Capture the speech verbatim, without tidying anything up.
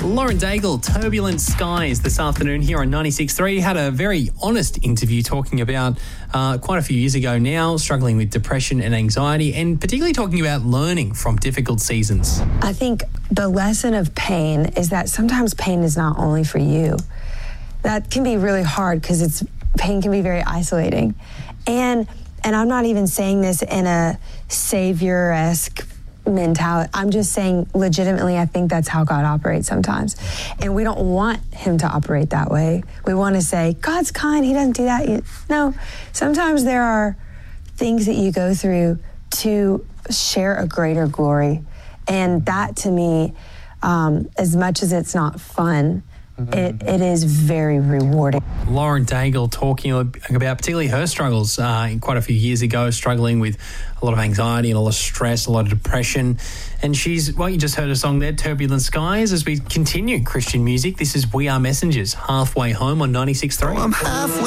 Lauren Daigle, Turbulent Skies, this afternoon here on ninety-six point three. Had a very honest interview talking about uh, quite a few years ago now, struggling with depression and anxiety, and particularly talking about learning from difficult seasons. I think the lesson of pain is that sometimes pain is not only for you. That can be really hard because it's pain can be very isolating. And and I'm not even saying this in a savior-esque mentality. I'm just saying legitimately I think that's how God operates sometimes. And we don't want him to operate that way. We want to say, God's kind, he doesn't do that. No, sometimes there are things that you go through to share a greater glory. And that to me, um, as much as it's not fun, It, it is very rewarding. Lauren Daigle talking about particularly her struggles uh, quite a few years ago, struggling with a lot of anxiety and a lot of stress, a lot of depression. And she's, well, you just heard a song there, Turbulent Skies, as we continue Christian music. This is We Are Messengers, Halfway Home on ninety-six point three. I'm halfway